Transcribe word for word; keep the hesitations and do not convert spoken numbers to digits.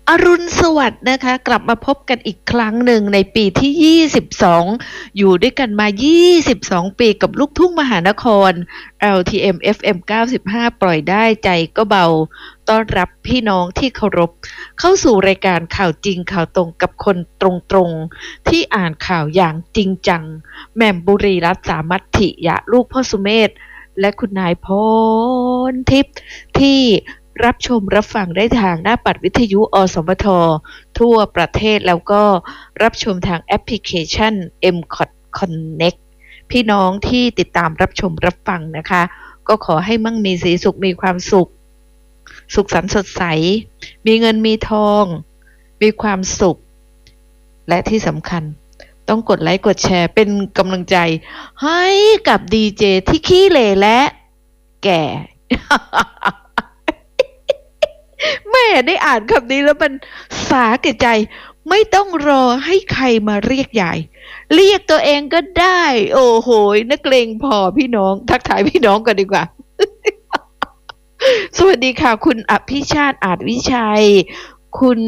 อรุณสวัสดิ์นะคะกลับมาพบกันอีกครั้งหนึ่งในปีที่ยี่สิบสองอยู่ด้วยกันมายี่สิบสองปีกับลูกทุ่งมหานคร แอล ที เอ็ม เอฟ เอ็ม เก้าสิบห้า ปล่อยได้ใจก็เบาต้อนรับพี่น้องที่เคารพเข้าสู่รายการข่าวจริงข่าวตรงกับคนตรงๆที่อ่านข่าวอย่างจริงจังแหม่มบุรีรัตน์สามัตถิยะลูกพ่อสุเมธและคุณนายพรทิพย์ที่รับชมรับฟังได้ทางหน้าปัดวิทยุอสมททั่วประเทศแล้วก็รับชมทางแอปพลิเคชัน เอ็ม ซี โอ ที Connect พี่น้องที่ติดตามรับชมรับฟังนะคะก็ขอให้มั่งมีสีสุขมีความสุขสุขสันต์สดใสมีเงินมีทองมีความสุขและที่สำคัญต้องกดไลค์กดแชร์เป็นกำลังใจให้กับดีเจที่ขี้เหร่และแก่ แม่ได้อ่านคำนี้แล้วมันสาแก่ใจไม่ต้องรอให้ใครมาเรียกยายเรียกตัวเองก็ได้โอ้โหนักเลงพอพี่น้องทักทายพี่น้องกันดีกว่า สวัสดีค่ะคุณอภิชาติอาจวิชัยคุณ